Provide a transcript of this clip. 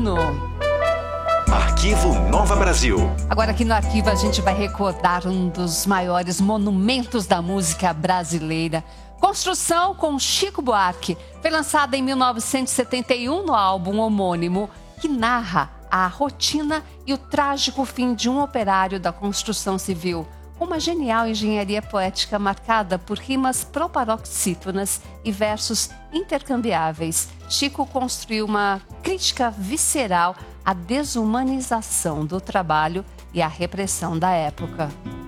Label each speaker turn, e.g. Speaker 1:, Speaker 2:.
Speaker 1: ano.
Speaker 2: Arquivo Nova Brasil.
Speaker 1: Agora aqui no Arquivo a gente vai recordar um dos maiores monumentos da música brasileira. Construção com Chico Buarque. Foi lançada em 1971 no álbum homônimo, que narra a rotina e o trágico fim de um operário da construção civil. Uma genial engenharia poética marcada por rimas proparoxítonas e versos intercambiáveis. Chico construiu uma crítica visceral à desumanização do trabalho e à repressão da época.